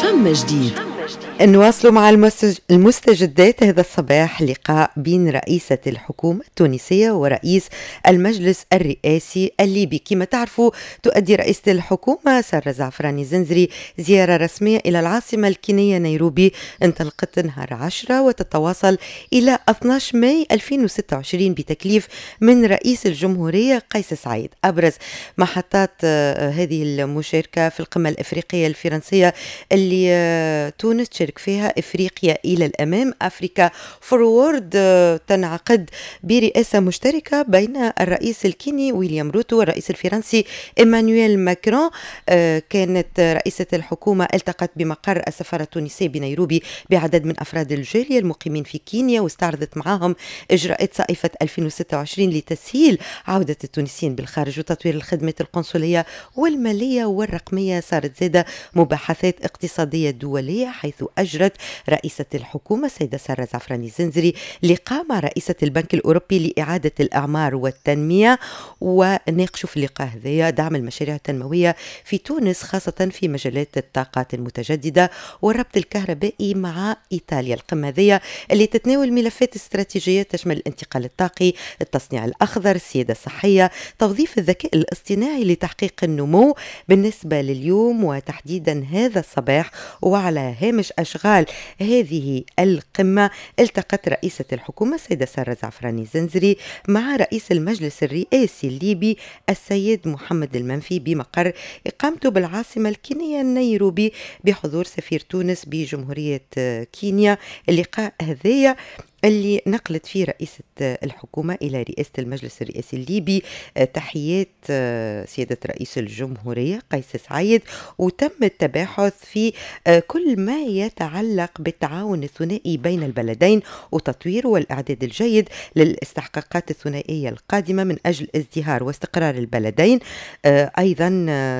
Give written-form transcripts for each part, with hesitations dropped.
فما جديد. نواصل مع المستجدات هذا الصباح لقاء بين رئيسة الحكومة التونسية ورئيس المجلس الرئاسي الليبي. كما تعرفوا تؤدي رئيسة الحكومة سارة زعفراني زنزري زيارة رسمية إلى العاصمة الكينية نيروبي، انطلقت نهار 10 وتتواصل إلى 12 ماي 2026 بتكليف من رئيس الجمهورية قيس سعيد. أبرز محطات هذه المشاركة في القمة الإفريقية الفرنسية اللي تونس تشارك فيها إفريقيا إلى الأمام، أفريكا فورورد، تنعقد برئاسة مشتركة بين الرئيس الكيني ويليام روتو والرئيس الفرنسي إيمانويل ماكرون. كانت رئيسة الحكومة التقت بمقر السفارة التونسية بنيروبي بعدد من أفراد الجالية المقيمين في كينيا، واستعرضت معهم إجراءات صائفة 2026 لتسهيل عودة التونسيين بالخارج وتطوير الخدمات القنصلية والمالية والرقمية. صارت زادة مباحثات اقتصادية دولية، حيث أجرت رئيسة الحكومة السيدة سارة زعفراني زنزري لقاء مع رئيسة البنك الأوروبي لإعادة الأعمار والتنمية، وناقشوا في اللقاء هذا دعم المشاريع التنموية في تونس خاصة في مجالات الطاقات المتجددة والربط الكهربائي مع إيطاليا. القمة هذه اللي تتناول ملفات استراتيجية تشمل الانتقال الطاقي، التصنيع الأخضر، السيادة الصحية، توظيف الذكاء الاصطناعي لتحقيق النمو. بالنسبة لليوم وتحديدا هذا الصباح وعلى هامش أشغال هذه القمة، التقت رئيسة الحكومة السيدة سارة زعفراني زنزري مع رئيس المجلس الرئاسي الليبي السيد محمد المنفي بمقر إقامته بالعاصمة الكينية نيروبي بحضور سفير تونس بجمهورية كينيا. اللقاء هذايا اللي نقلت فيه رئيسة الحكومة إلى رئاسة المجلس الرئاسي الليبي تحيات سيادة رئيس الجمهورية قيس سعيد، وتم التباحث في كل ما يتعلق بالتعاون الثنائي بين البلدين وتطويره والإعداد الجيد للاستحقاقات الثنائية القادمة من أجل ازدهار واستقرار البلدين. أيضا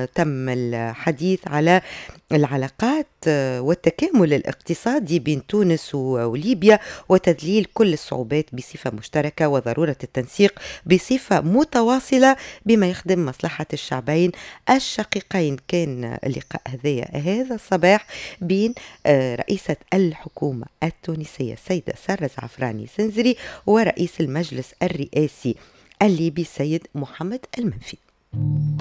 تم الحديث على العلاقات والتكامل الاقتصادي بين تونس وليبيا وتذليل كل الصعوبات بصفة مشتركة وضرورة التنسيق بصفة متواصلة بما يخدم مصلحة الشعبين الشقيقين. كان اللقاء هذا الصباح بين رئيسة الحكومة التونسية السيدة سارة زعفراني زنزري ورئيس المجلس الرئاسي الليبي السيد محمد المنفي.